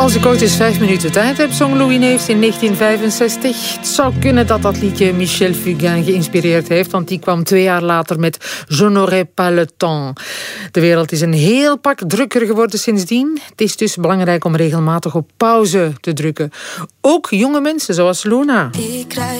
Als ik ooit eens 5 minuten tijd heb, zong Louis Neefs in 1965. Het zou kunnen dat dat liedje Michel Fugain geïnspireerd heeft, want die kwam 2 jaar later met Je n'aurai pas le temps. De wereld is een heel pak drukker geworden sindsdien. Het is dus belangrijk om regelmatig op pauze te drukken. Ook jonge mensen zoals Luna. Ik krijg